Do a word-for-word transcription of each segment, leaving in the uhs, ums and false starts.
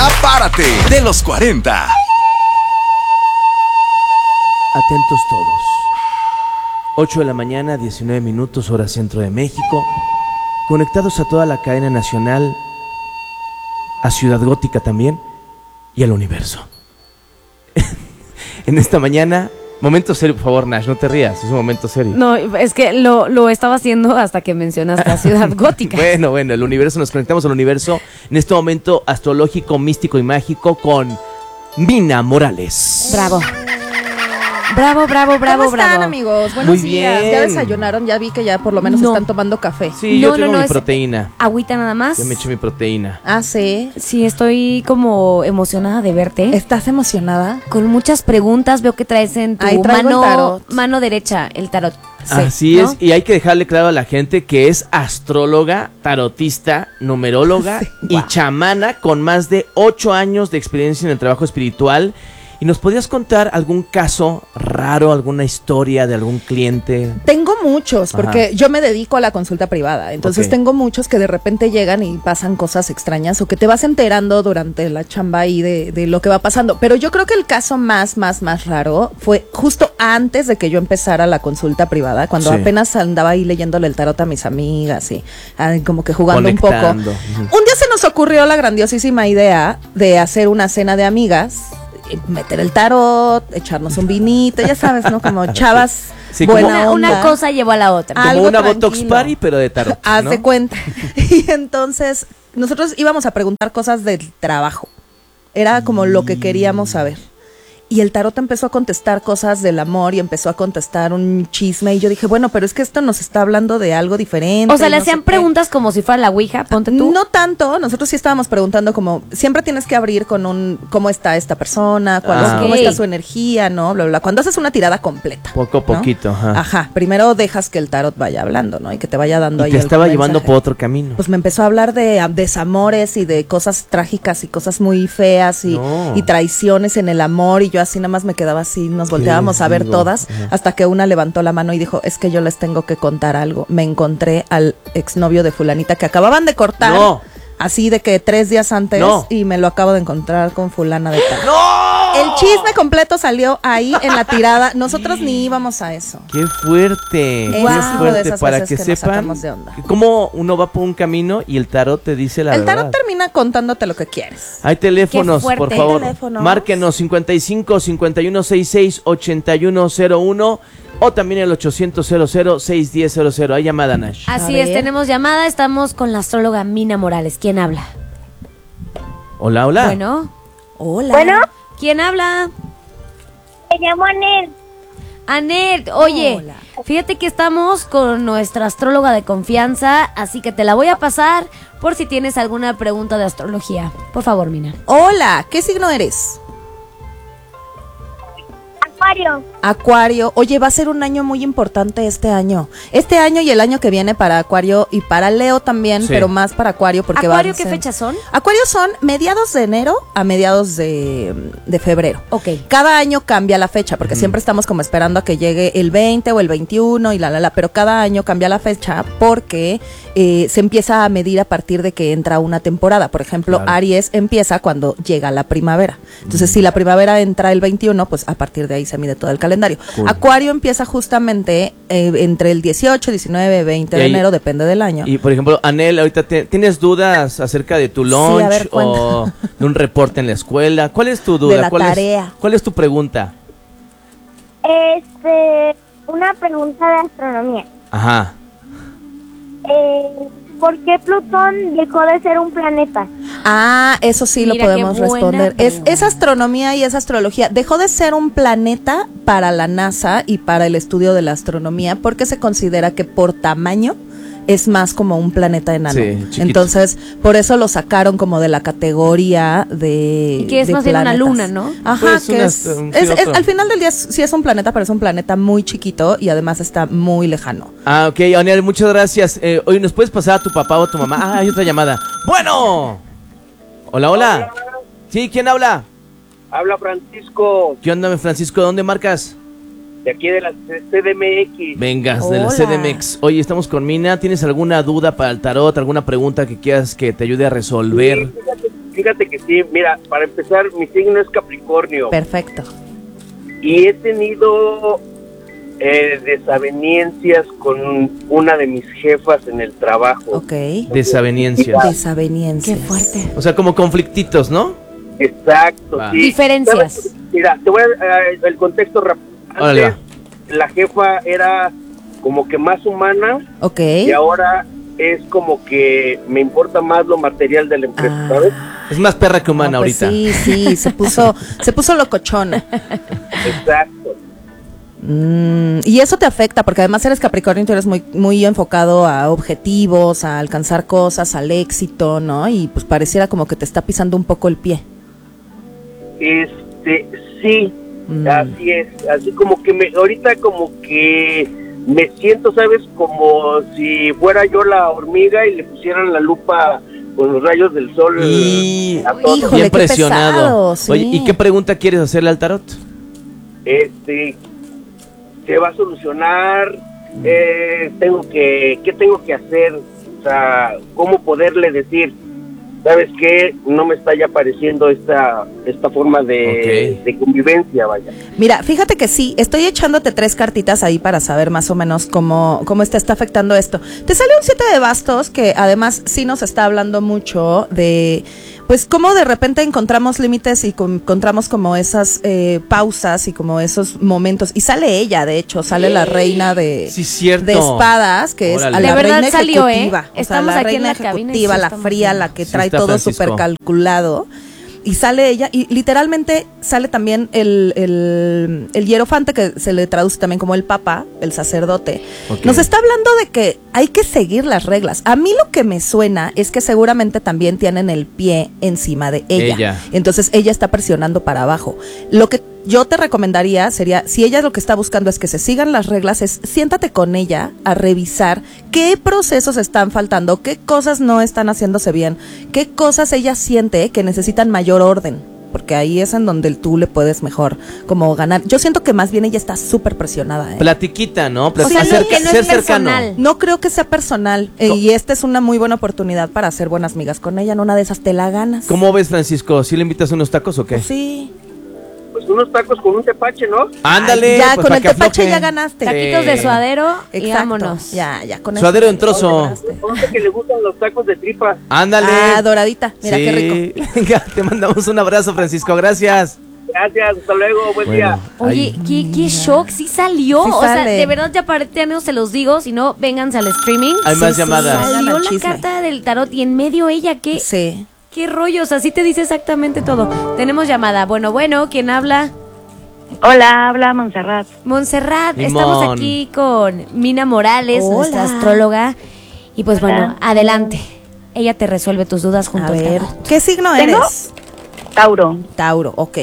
Párate de los cuarenta. Atentos todos. ocho de la mañana, diecinueve minutos, hora centro de México. Conectados a toda la cadena nacional, a Ciudad Gótica también y al universo. En esta mañana, momento serio, por favor, Nash, no te rías, es un momento serio. No, es que lo, lo estaba haciendo hasta que mencionaste la Ciudad Gótica. Bueno, bueno, el universo, nos conectamos al universo en este momento astrológico, místico y mágico con Mina Morales. Bravo. Bravo, bravo, bravo, ¿Cómo están, bravo. amigos? Buenos Muy días. bien. ¿Ya desayunaron? Ya vi que ya por lo menos No. están tomando café. Sí, No, yo no, tengo no, mi es- proteína. Agüita nada más. Ya me eché mi proteína. Ah, sí. Sí, estoy como emocionada de verte. ¿Estás emocionada? Con muchas preguntas, veo que traes en tu Ahí traigo el mano, tarot. mano derecha el tarot. Sí, Así ¿no? es, y hay que dejarle claro a la gente que es astróloga, tarotista, numeróloga Sí, y wow. chamana con más de ocho años de experiencia en el trabajo espiritual. ¿Y nos podrías contar algún caso raro, alguna historia de algún cliente? Tengo muchos, porque Ajá. yo me dedico a la consulta privada. Entonces Ok. tengo muchos que de repente llegan y pasan cosas extrañas o que te vas enterando durante la chamba ahí de, de lo que va pasando. Pero yo creo que el caso más, más, más raro fue justo antes de que yo empezara la consulta privada, cuando Sí. apenas andaba ahí leyéndole el tarot a mis amigas y ah, como que jugando un poco. Conectando. Ujú. Un día se nos ocurrió la grandiosísima idea de hacer una cena de amigas, eh, meter el tarot, echarnos un vinito, ya sabes, ¿no? Como chavas Sí, como- buena Una, onda. una cosa llevó a la otra. Como algo una Botox tranquilo. Party, pero de tarot, Haz ¿no? de cuenta. Y entonces nosotros íbamos a preguntar cosas del trabajo. Era como lo que queríamos saber. Y el tarot empezó a contestar cosas del amor y empezó a contestar un chisme. Y yo dije, bueno, pero es que esto nos está hablando de algo diferente. O sea, y le no sé hacían qué. preguntas como si fuera la Ouija, ponte tú. No tanto, nosotros sí estábamos preguntando como, siempre tienes que abrir con un, ¿cómo está esta persona? ¿Cuál es- Ah. ¿Cómo Ok. está su energía? ¿No? Bla, bla, bla. Cuando haces una tirada completa. Poco a ¿no? poquito, ajá. Ajá, primero dejas que el tarot vaya hablando, ¿no? Y que te vaya dando Y ahí te el estaba llevando mensaje. por otro camino. Pues me empezó a hablar de ah, desamores y de cosas trágicas y cosas muy feas y, No. y traiciones en el amor y yo así nada más me quedaba así, nos volteábamos les a ver digo? todas Ajá. hasta que una levantó la mano y dijo, es que yo les tengo que contar algo. Me encontré al exnovio de fulanita que acababan de cortar, No. así de que tres días antes No. y me lo acabo de encontrar con fulana de tal. ¡No! El chisme completo salió ahí en la tirada, nosotros ni íbamos a eso. ¡Qué fuerte! Es ¡Qué uno de fuerte! esas Para veces que que nos sepan sacamos de onda. cómo uno va por un camino y el tarot te dice la El verdad. tarot termina contándote lo que quieres. Hay teléfonos, Qué fuerte. por favor. Hay teléfonos. Márquenos cincuenta y cinco, cincuenta y uno, sesenta y seis, ochenta y uno cero uno o también el ochocientos, cero cero, seiscientos diez, cero cero. Hay llamada, Nash. Así A es, ver. tenemos llamada, estamos con la astróloga Mina Morales. ¿Quién habla? Hola, hola. Bueno, Hola. Bueno, ¿quién habla? me llamo Anel. Anet, oye, Hola. fíjate que estamos con nuestra astróloga de confianza, así que te la voy a pasar por si tienes alguna pregunta de astrología. Por favor, Mina. Hola, ¿qué signo eres? Acuario. Acuario. Oye, va a ser un año muy importante este año. Este año y el año que viene para Acuario y para Leo también, Sí. pero más para Acuario porque ¿Acuario van a qué ser- fechas son? Acuario son mediados de enero a mediados de, de febrero. Ok. Cada año cambia la fecha, porque siempre estamos como esperando a que llegue el veinte o el veintiuno y la, la, la, pero cada año cambia la fecha porque eh, se empieza a medir a partir de que entra una temporada. Por ejemplo, Claro. Aries empieza cuando llega la primavera. Entonces, si la primavera entra el veintiuno, pues a partir de ahí se mide todo el calendario. Cool. Acuario empieza justamente eh, entre el dieciocho, diecinueve, veinte Y de ahí- enero, depende del año. Y por ejemplo, Anel, ahorita te- tienes dudas acerca de tu Sí, lunch a ver, cuenta. o de un reporte en la escuela. ¿Cuál es tu duda? De la ¿Cuál es- tarea. ¿Cuál es tu pregunta? Este, una pregunta de astronomía. Ajá. Eh, ¿Por qué Plutón dejó de ser un planeta? Ah, eso sí Mira, lo podemos qué buena responder. Es, pregunta. es astronomía y es astrología. Dejó de ser un planeta para la NASA y para el estudio de la astronomía porque se considera que por tamaño es más como un planeta enano. Sí, chiquito. Entonces, por eso lo sacaron como de la categoría de. Y que es de más bien una planetas. luna, ¿no? Ajá, Pues que una- es, un- es- sí, es- otro. al final del día es- sí es un planeta, pero es un planeta muy chiquito y además está muy lejano. Ah, ok, Anel, muchas gracias. Eh, oye, ¿nos puedes pasar a tu papá o a tu mamá? Ah, hay otra llamada. Bueno. Hola, hola. Sí, ¿quién habla? Habla Francisco, ¿Qué onda, mi Francisco? ¿De dónde marcas? de aquí de la C D M X. Vengas, de la Hola. C D M X. Oye, estamos con Mina. ¿Tienes alguna duda para el tarot? ¿Alguna pregunta que quieras que te ayude a resolver? Sí, fíjate fíjate que sí, mira, para empezar, mi signo es Capricornio. Perfecto. Y he tenido eh, desavenencias con una de mis jefas en el trabajo. Ok. Desavenencias. Desavenencias. Qué fuerte. O sea, como conflictitos, ¿no? Exacto, Va. sí. Diferencias. ¿Sabes? Mira, te voy a dar eh, el contexto rápido. Antes, Órale. la jefa era como que más humana Ok. y ahora es como que me importa más lo material de la empresa, Ah. ¿sabes? Es más perra que humana No, pues ahorita. sí, sí, se puso, se puso locochona. Exacto. Mm, y eso te afecta, porque además eres Capricornio y tú eres muy, muy enfocado a objetivos, a alcanzar cosas, al éxito, ¿no? Y pues pareciera como que te está pisando un poco el pie. Este, sí, Mm. así es. Así como que me, ahorita como que me siento, ¿sabes? Como si fuera yo la hormiga y le pusieran la lupa con los rayos del sol. Y a todo. Híjole, bien qué presionado. pesado, sí. Oye, ¿y qué pregunta quieres hacerle al tarot? Este, se va a solucionar, eh, tengo que, ¿qué tengo que hacer? O sea, ¿cómo poderle decir, sabes qué? No me está ya pareciendo esta, esta forma de, Ok. de convivencia, vaya. Mira, fíjate que sí, estoy echándote tres cartitas ahí para saber más o menos cómo, cómo te está afectando esto. Te sale un siete de bastos que además sí nos está hablando mucho de, pues cómo de repente encontramos límites y con- encontramos como esas eh, pausas y como esos momentos. Y sale ella, de hecho, sale la reina de, Sí, cierto. de espadas, que es Órale. a la De verdad reina salió, ¿eh? ejecutiva. O sea, Estamos la aquí en reina la cabina y ejecutiva, sí la estamos fría, viendo. la que Sí trae está todo Francisco. súper calculado. Y sale ella, y literalmente sale también el, el, el hierofante, que se le traduce también como el papa, el sacerdote. Ok. Nos está hablando de que hay que seguir las reglas. A mí lo que me suena es que seguramente también tienen el pie encima de ella. Ella. Entonces ella está presionando para abajo. Lo que yo te recomendaría sería, si ella lo que está buscando es que se sigan las reglas, es siéntate con ella a revisar qué procesos están faltando, qué cosas no están haciéndose bien, qué cosas ella siente que necesitan mayor orden, porque ahí es en donde tú le puedes mejor como ganar. Yo siento que más bien ella está súper presionada, ¿eh? Platiquita, ¿no? O Plati- sea, no, acerca- que no ser es cercano. personal. No creo que sea personal, eh, Co- y esta es una muy buena oportunidad para hacer buenas migas con ella. En una de esas te la ganas. ¿Cómo ves, Francisco? ¿Sí le invitas unos tacos o qué? Pues sí. Pues unos tacos con un tepache, ¿no? Ándale. Ay, ya, pues, con pa' el que tepache afloje. ya ganaste. Taquitos de suadero y Exacto. vámonos. Ya, ya con Suadero eso en trozo. lograste. Conoce que le gustan los tacos de tripa. Ándale. Ah, doradita. Mira Sí. qué rico. Venga, te mandamos un abrazo, Francisco. Gracias. Gracias, hasta luego, buen Bueno. día. Oye, Ay. qué, qué shock, sí salió. Sí o sea, sale. de verdad ya para no se los digo, si no, vénganse al streaming. Hay Sí, más sí, llamadas. sí. Salió al la chisme. carta del tarot y en medio ella, ¿qué, Sí. qué rollo? O sea, sí te dice exactamente todo. Tenemos llamada. Bueno, bueno, ¿quién habla? Hola, habla Montserrat. Montserrat, Limón. estamos aquí con Mina Morales, Hola. nuestra astróloga. Y pues Hola. bueno, adelante. Ella te resuelve tus dudas junto A al ver, tarot. ¿qué signo ¿Tengo? eres? Tauro. Tauro, ok.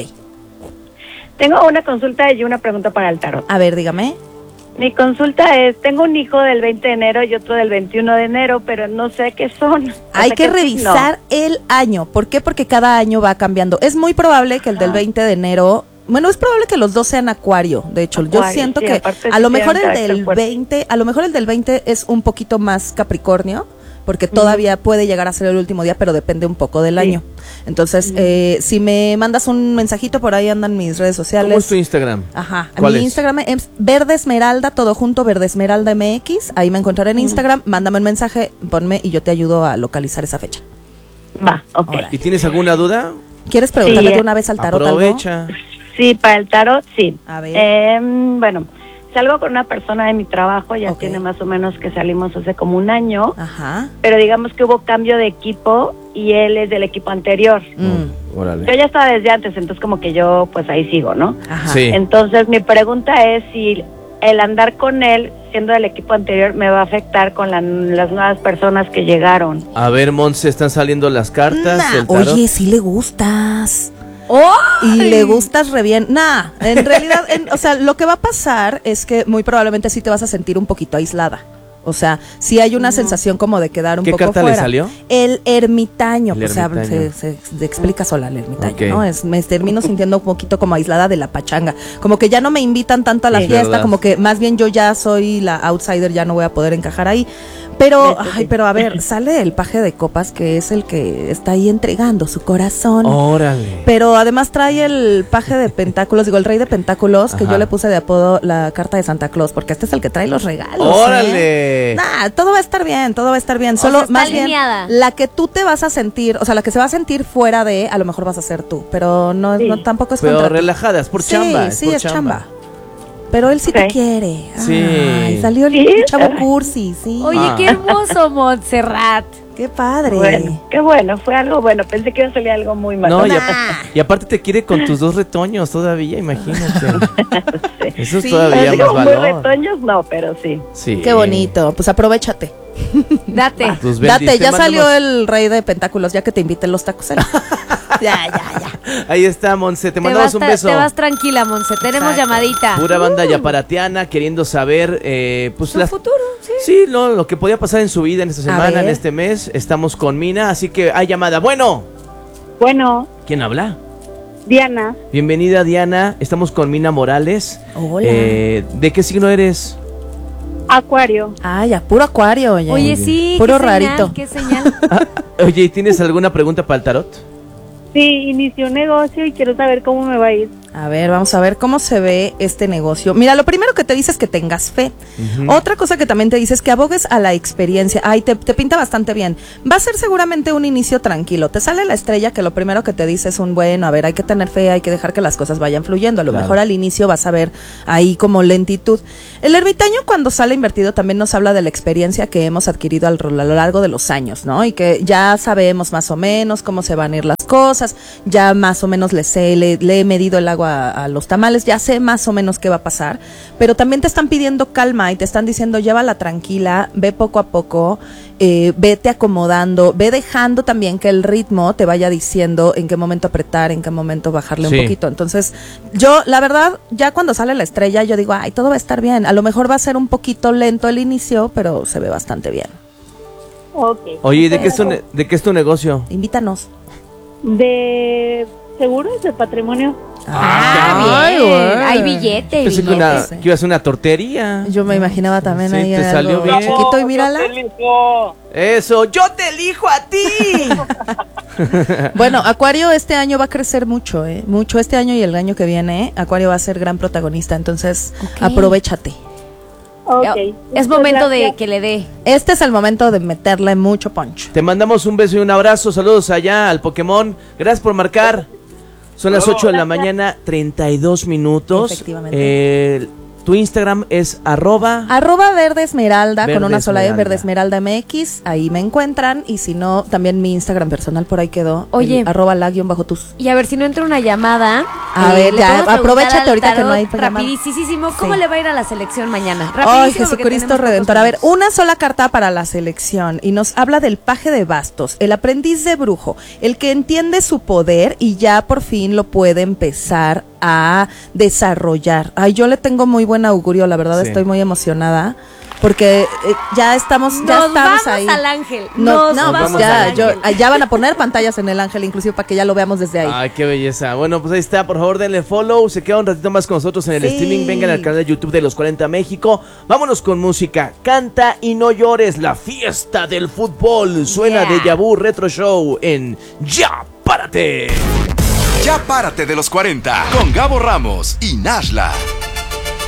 Tengo una consulta y una pregunta para el tarot. A ver, dígame. Mi consulta es, tengo un hijo del veinte de enero y otro del veintiuno de enero, pero no sé qué son. O Hay sea, que ¿qué revisar el año. ¿Por qué? Porque cada año va cambiando. Es muy probable que el del veinte de enero... Bueno, es probable que los dos sean acuario. De hecho, yo Acuario, siento sí, que aparte a sí lo tienen mejor el carácter del fuerte. veinte, a lo mejor el del veinte es un poquito más Capricornio, porque todavía puede llegar a ser el último día, pero depende un poco del Sí. año. Entonces, eh, si me mandas un mensajito, por ahí andan mis redes sociales. ¿Cómo es tu Instagram? Ajá, ¿Cuál mi es? Instagram es Verde Esmeralda, todo junto, Verde Esmeralda M X. Ahí me encontraré en Instagram. Mándame un mensaje, ponme y yo te ayudo a localizar esa fecha. Va, ok. Órale. ¿Y tienes alguna duda? ¿Quieres preguntarle Sí, de una vez al tarot algo? Aprovecha. Sí, para el tarot, sí. A ver. Eh, bueno, salgo con una persona de mi trabajo, ya Ok. tiene más o menos que salimos hace como un año, Ajá. pero digamos que hubo cambio de equipo y él es del equipo anterior. Mm, Yo Órale. ya estaba desde antes, entonces como que yo pues ahí sigo, ¿no? Ajá. Sí. Entonces mi pregunta es si el andar con él, siendo del equipo anterior, me va a afectar con la- las nuevas personas que llegaron. A ver, Montse, están saliendo las cartas. Nah, el tarot. oye, sí le gustas. ¡Oh! Y le gustas re bien. Nah, en realidad, en- o sea, lo que va a pasar es que muy probablemente sí te vas a sentir un poquito aislada. O sea, sí hay una sensación como de quedar un ¿Qué poco carta le fuera. salió? El ermitaño, El pues se, ermitaño. se- se- se explica sola el ermitaño, Ok. ¿no? Es, me termino sintiendo un poquito como aislada de la pachanga. Como que ya no me invitan tanto a la Sí, fiesta, verdad. como que más bien yo ya soy la outsider, ya no voy a poder encajar ahí. Pero, Eso sí. ay, pero a ver, sale el paje de copas que es el que está ahí entregando su corazón. Órale. Pero además trae el paje de pentáculos, digo, el rey de pentáculos, que Ajá. yo le puse de apodo la carta de Santa Claus, porque este es el que trae los regalos. Órale. ¿eh? Nah, todo va a estar bien, todo va a estar bien. O sea, Solo está más alineada. bien la que tú te vas a sentir, o sea, la que se va a sentir fuera de, a lo mejor vas a ser tú, pero no, Sí. no tampoco es Pero contra ti. relajada, es por Sí, chamba. sí, por es chamba. Pero él sí te Ok. quiere. Sí. Ay, salió el ¿Sí? chavo cursi, sí. Oye, Ah. qué hermoso, Montserrat. Qué padre. Bueno, qué bueno, fue algo bueno. Pensé que iba a salir algo muy malo. No, y, Nah. apa- y aparte te quiere con tus dos retoños todavía, imagínate. Eso es Sí. todavía Digo, más muy valor. retoños, no, pero sí. Sí. Qué bonito. Pues aprovéchate. Date. Tus bendis, Date, te ya mandamos- salió el rey de pentáculos, ya que te inviten los tacos. él. ya, ya, ya. Ahí está, Monse, te Te mandamos vas, un tra- beso. te vas tranquila, Monse. Tenemos Exacto. llamadita. Pura banda yaparatiana queriendo saber, eh, pues Su las- futuro, sí. Sí, no, lo que podía pasar en su vida en esta semana, ver. en este mes. Estamos con Mina, así que hay llamada. Bueno, Bueno, ¿quién habla? Diana, Bienvenida, Diana. Estamos con Mina Morales. Hola. Eh, ¿De qué signo eres? Acuario. Ah, ya, puro acuario, oye. Oye, sí. Puro qué señal, rarito. Qué señal. Oye, ¿y tienes alguna pregunta para el tarot? Sí, inicié un negocio y quiero saber cómo me va a ir. A ver, vamos a ver cómo se ve este negocio. Mira, lo primero que te dice es que tengas fe. Ujú. Otra cosa que también te dice es que abogues a la experiencia. Ay, te, te pinta bastante bien. Va a ser seguramente un inicio tranquilo. Te sale la estrella que lo primero que te dice es un bueno, a ver, hay que tener fe, hay que dejar que las cosas vayan fluyendo. A lo Claro. mejor al inicio vas a ver ahí como lentitud. El ermitaño cuando sale invertido también nos habla de la experiencia que hemos adquirido al- a lo largo de los años, ¿no? Y que ya sabemos más o menos cómo se van a ir las cosas, ya más o menos le sé, le, le he medido el agua a, a los tamales, ya sé más o menos qué va a pasar, pero también te están pidiendo calma y te están diciendo llévala tranquila, ve poco a poco, eh, vete acomodando, ve dejando también que el ritmo te vaya diciendo en qué momento apretar, en qué momento bajarle Sí. un poquito. Entonces, yo, la verdad, ya cuando sale la estrella, yo digo, ay, todo va a estar bien. A lo mejor va a ser un poquito lento el inicio, pero se ve bastante bien. Ok. Oye, ¿y ¿de qué es tu, ne- de qué es tu negocio? Invítanos. De seguros de patrimonio. Ah, Ay, bien. güey. Hay billete, Pensé que, billete. una, sí. que iba a ser una tortería. Yo me imaginaba también Sí, ahí te algo salió bien. chiquito y mírala. Eso, yo te elijo a ti. Bueno, Acuario este año va a crecer mucho, ¿eh? Mucho este año y el año que viene, ¿eh? Acuario va a ser gran protagonista, entonces Ok. aprovechate. Ok. Es momento de que le dé. Este es el momento de meterle mucho punch. Te mandamos un beso y un abrazo. Saludos allá al Pokémon. Gracias por marcar. Son las ocho de la mañana, treinta y dos minutos. Efectivamente. Eh, tu Instagram es arroba. Arroba Verde Esmeralda, Verde con una sola E, Esmeralda. Verde Esmeralda M X, ahí me encuentran, y si no, también mi Instagram personal por ahí quedó. Oye. el arroba la guión bajo tus. Y a ver si no entra una llamada. A ver, le ya, podemos preguntar aprovéchate al ahorita que no tarot hay llamada. Rapidísimo, ¿cómo Sí. le va a ir a la selección mañana? Ay, Rapidísimo, porque Jesucristo tenemos Redentor. pocos A ver, minutos. una sola carta para la selección y nos habla del paje de bastos, el aprendiz de brujo, el que entiende su poder y ya por fin lo puede empezar a desarrollar. Ay, yo le tengo muy buen augurio, la verdad Sí. estoy muy emocionada porque eh, ya estamos, ya Nos estamos vamos ahí. al ángel. No, Nos no, vamos pues ya, al yo, ángel. ya van a poner pantallas en el ángel, inclusive para que ya lo veamos desde ahí. Ay, qué belleza. Bueno, pues ahí está. Por favor, denle follow. Se queda un ratito más con nosotros en el Sí. streaming. Vengan al canal de YouTube de Los cuarenta México. Vámonos con música. Canta y no llores. La fiesta del fútbol. Suena Yeah. de Yabu Retro Show en Ya Párate. Ya párate de los cuarenta con Gabo Ramos y Nashla.